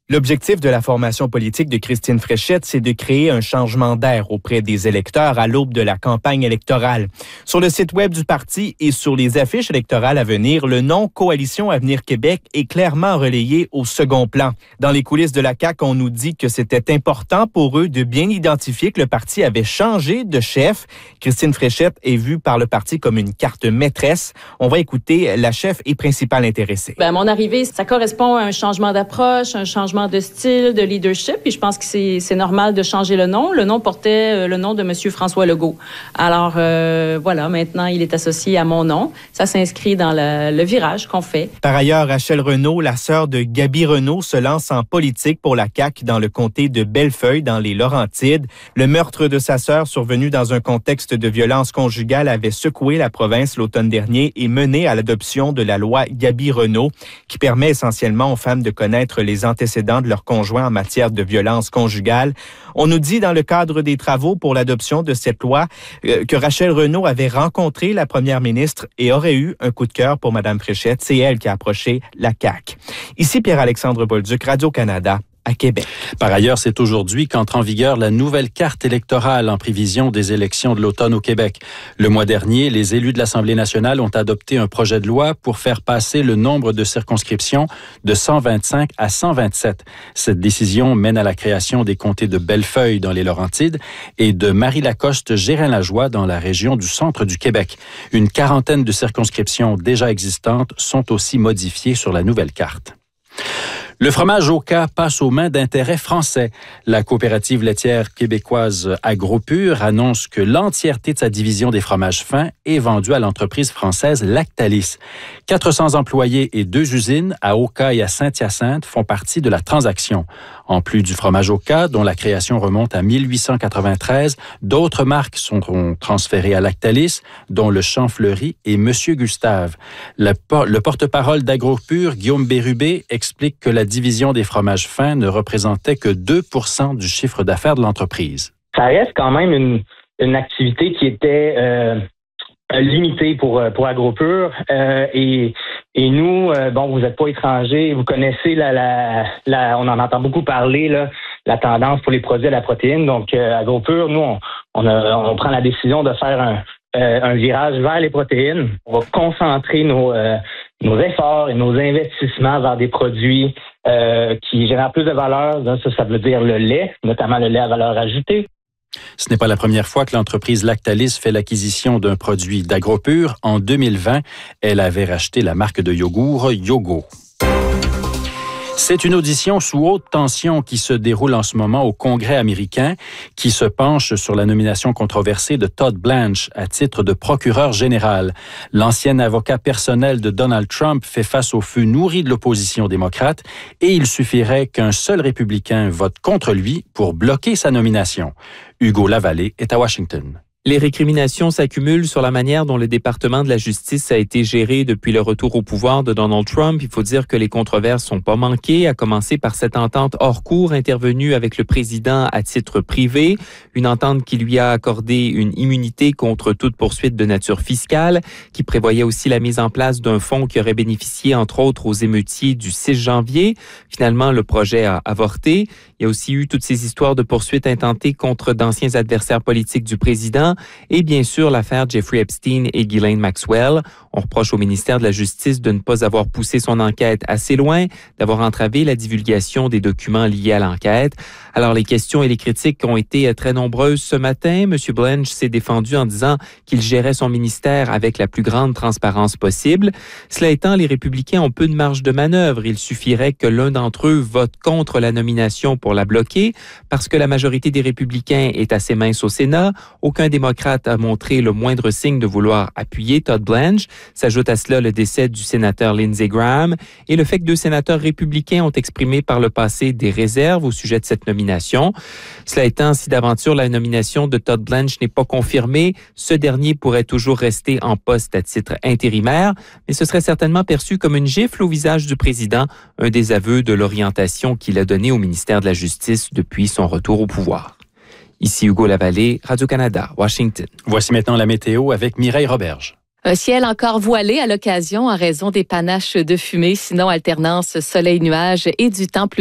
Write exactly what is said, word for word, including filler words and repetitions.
L'objectif de la formation politique de Christine Fréchette, c'est de créer un changement d'air auprès des électeurs à l'aube de la campagne électorale. Sur le site web du parti et sur les affiches électorales à venir, le nom Coalition Avenir Québec est clairement relayé au second plan. Dans les coulisses de la C A Q, on nous dit que c'était important pour eux de bien identifier que le parti avait changé de chef. Christine Fréchette est vue par le parti comme une carte maîtresse. On va écouter la chef et principale intéressée. Bien, à mon arrivée, ça correspond à un changement d'approche, un changement de style, de leadership, et je pense que c'est, c'est normal de changer le nom. Le nom portait euh, le nom de M. François Legault. Alors, euh, voilà, maintenant, il est associé à mon nom. Ça s'inscrit dans le, le virage qu'on fait. Par ailleurs, Rachel Renaud, la sœur de Gaby Renaud, se lance en politique pour la C A Q dans le comté de Bellefeuille, dans les Laurentides. Le meurtre de sa sœur, survenu dans un contexte de violence conjugale, avait secoué la province l'automne dernier et mené à l'adoption de la loi Gaby Renaud, qui permet essentiellement aux femmes de connaître les antécédents de leur conjoint en matière de violence conjugale. On nous dit dans le cadre des travaux pour l'adoption de cette loi euh, que Rachel Renaud avait rencontré la première ministre et aurait eu un coup de cœur pour Mme Fréchette. C'est elle qui a approché la C A Q. Ici Pierre-Alexandre Bolduc, Radio-Canada, à Québec. Par ailleurs, c'est aujourd'hui qu'entre en vigueur la nouvelle carte électorale en prévision des élections de l'automne au Québec. Le mois dernier, les élus de l'Assemblée nationale ont adopté un projet de loi pour faire passer le nombre de circonscriptions de cent vingt-cinq à cent vingt-sept. Cette décision mène à la création des comtés de Bellefeuille dans les Laurentides et de Marie-Lacoste-Gérin-Lajoie dans la région du centre du Québec. Une quarantaine de circonscriptions déjà existantes sont aussi modifiées sur la nouvelle carte. Le fromage Oka passe aux mains d'intérêts français. La coopérative laitière québécoise AgroPure annonce que l'entièreté de sa division des fromages fins est vendue à l'entreprise française Lactalis. quatre cents employés et deux usines à Oka et à Saint-Hyacinthe font partie de la transaction. En plus du fromage Oka, dont la création remonte à mille huit cent quatre-vingt-treize, d'autres marques seront transférées à Lactalis, dont le Champfleury et Monsieur Gustave. Le, le porte-parole d'AgroPure, Guillaume Bérubé, explique que la division des fromages fins ne représentait que deux pour cent du chiffre d'affaires de l'entreprise. Ça reste quand même une, une activité qui était euh, limitée pour, pour AgroPure. Euh, et, et nous, euh, bon, vous n'êtes pas étrangers, vous connaissez, la, la, la, on en entend beaucoup parler, là, la tendance pour les produits à la protéine. Donc, euh, AgroPure, nous, on, on, a, on prend la décision de faire un, euh, un virage vers les protéines. On va concentrer nos... Euh, nos efforts et nos investissements vers des produits euh, qui génèrent plus de valeur. Ça, ça veut dire le lait, notamment le lait à valeur ajoutée. Ce n'est pas la première fois que l'entreprise Lactalis fait l'acquisition d'un produit d'AgroPure. En deux mille vingt, elle avait racheté la marque de yogourt Yogo. C'est une audition sous haute tension qui se déroule en ce moment au Congrès américain, qui se penche sur la nomination controversée de Todd Blanche à titre de procureur général. L'ancien avocat personnel de Donald Trump fait face au feu nourri de l'opposition démocrate et il suffirait qu'un seul républicain vote contre lui pour bloquer sa nomination. Hugo Lavallée est à Washington. Les récriminations s'accumulent sur la manière dont le département de la justice a été géré depuis le retour au pouvoir de Donald Trump. Il faut dire que les controverses sont pas manquées, à commencer par cette entente hors cours intervenue avec le président à titre privé, une entente qui lui a accordé une immunité contre toute poursuite de nature fiscale, qui prévoyait aussi la mise en place d'un fonds qui aurait bénéficié entre autres aux émeutiers du six janvier. Finalement, le projet a avorté. Il y a aussi eu toutes ces histoires de poursuites intentées contre d'anciens adversaires politiques du président. Et bien sûr, l'affaire Jeffrey Epstein et Ghislaine Maxwell. On reproche au ministère de la Justice de ne pas avoir poussé son enquête assez loin, d'avoir entravé la divulgation des documents liés à l'enquête. Alors, les questions et les critiques ont été très nombreuses ce matin. M. Blanche s'est défendu en disant qu'il gérait son ministère avec la plus grande transparence possible. Cela étant, les républicains ont peu de marge de manœuvre. Il suffirait que l'un d'entre eux vote contre la nomination pour la bloquer, parce que la majorité des républicains est assez mince au Sénat. Aucun démocrate a montré le moindre signe de vouloir appuyer Todd Blanche. S'ajoute à cela le décès du sénateur Lindsey Graham et le fait que deux sénateurs républicains ont exprimé par le passé des réserves au sujet de cette nomination. Cela étant, si d'aventure la nomination de Todd Blanche n'est pas confirmée, ce dernier pourrait toujours rester en poste à titre intérimaire, mais ce serait certainement perçu comme une gifle au visage du président, un des aveux de l'orientation qu'il a donnée au ministère de la Justice depuis son retour au pouvoir. Ici Hugo Lavallée, Radio-Canada, Washington. Voici maintenant la météo avec Mireille Roberge. Un ciel encore voilé à l'occasion en raison des panaches de fumée, sinon alternance soleil-nuage et du temps plus